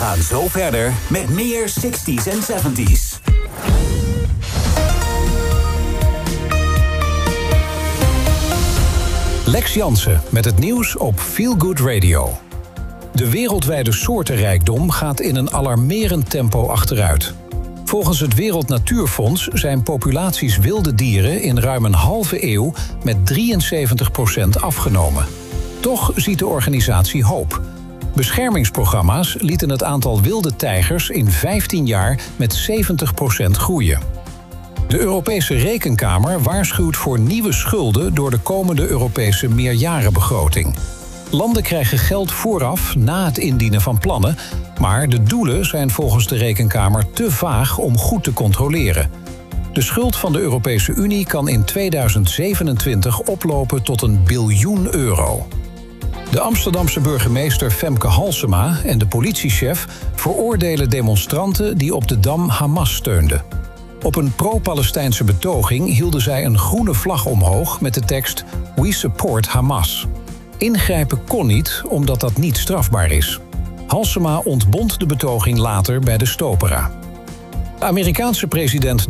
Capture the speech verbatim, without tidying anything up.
gaan zo verder met meer zestig's en zeventig's. Lex Jansen met het nieuws op Feel Good Radio. De wereldwijde soortenrijkdom gaat in een alarmerend tempo achteruit. Volgens het Wereld Natuurfonds zijn populaties wilde dieren in ruim een halve eeuw met drieënzeventig procent afgenomen. Toch ziet de organisatie hoop. Beschermingsprogramma's lieten het aantal wilde tijgers in vijftien jaar met zeventig procent groeien. De Europese Rekenkamer waarschuwt voor nieuwe schulden door de komende Europese meerjarenbegroting. Landen krijgen geld vooraf na het indienen van plannen, maar de doelen zijn volgens de Rekenkamer te vaag om goed te controleren. De schuld van de Europese Unie kan in tweeduizend zevenentwintig oplopen tot een biljoen euro. De Amsterdamse burgemeester Femke Halsema en de politiechef veroordelen demonstranten die op de Dam Hamas steunden. Op een pro-Palestijnse betoging hielden zij een groene vlag omhoog met de tekst We support Hamas. Ingrijpen kon niet, omdat dat niet strafbaar is. Halsema ontbond de betoging later bij de Stopera. De Amerikaanse president